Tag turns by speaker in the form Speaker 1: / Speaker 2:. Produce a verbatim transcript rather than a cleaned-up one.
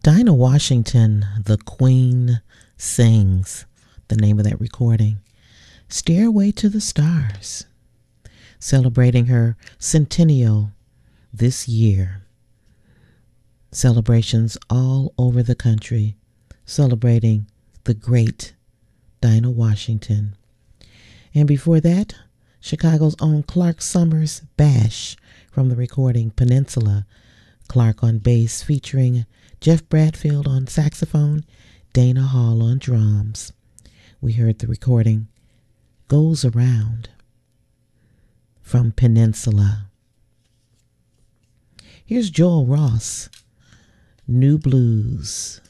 Speaker 1: Dinah Washington, The Queen Sings, the name of that recording. Stairway to the Stars, celebrating her centennial this year. Celebrations all over the country, celebrating the great Dinah Washington. And before that, Chicago's own Clark Summers Bash from the recording Peninsula. Clark on bass featuring Jeff Bradfield on saxophone, Dana Hall on drums. We heard the recording Goes Around from Peninsula. Here's Joel Ross, New Blues.